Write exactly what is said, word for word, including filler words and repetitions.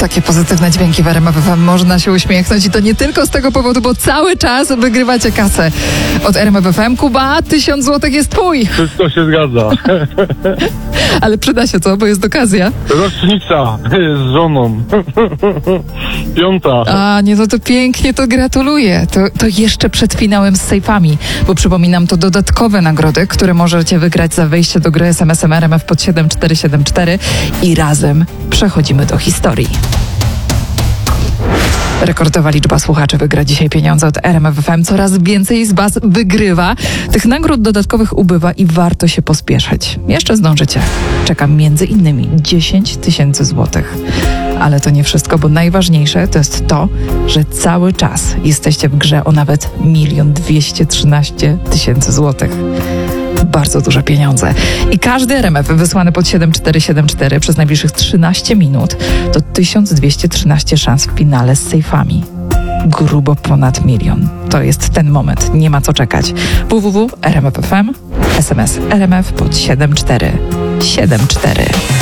Takie pozytywne dźwięki w R M F F M. Można się uśmiechnąć i to nie tylko z tego powodu, bo cały czas wygrywacie kasę od R M F F M. Kuba, tysiąc złotych jest twój. Wszystko się zgadza. Ale przyda się co, bo jest okazja. Rocznica z żoną. Piąta. A, nie, no to pięknie, to gratuluję. To, to jeszcze przed finałem z sejfami, bo przypominam, to dodatkowe nagrody, które możecie wygrać za wejście do gry es em es em R M F pod siedem cztery siedem cztery i razem przechodzimy do historii. Rekordowa liczba słuchaczy wygra dzisiaj pieniądze od R M F F M. Coraz więcej z was wygrywa. Tych nagród dodatkowych ubywa i warto się pospieszyć. Jeszcze zdążycie. Czekam między innymi dziesięć tysięcy złotych. Ale to nie wszystko, bo najważniejsze to jest to, że cały czas jesteście w grze o nawet milion dwieście trzynaście tysięcy złotych. Bardzo duże pieniądze. I każdy R M F wysłany pod siedem cztery siedem cztery przez najbliższych trzynaście minut to tysiąc dwieście trzynaście szans w finale z sejfami. Grubo ponad milion. To jest ten moment. Nie ma co czekać. w w w kropka r m f kropka f m, es em es R M F pod siedem cztery siedem cztery.